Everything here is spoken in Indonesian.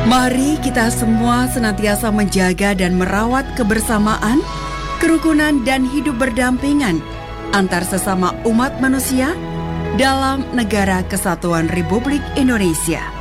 Mari kita semua senantiasa menjaga dan merawat kebersamaan, kerukunan dan hidup berdampingan antar sesama umat manusia dalam Negara Kesatuan Republik Indonesia.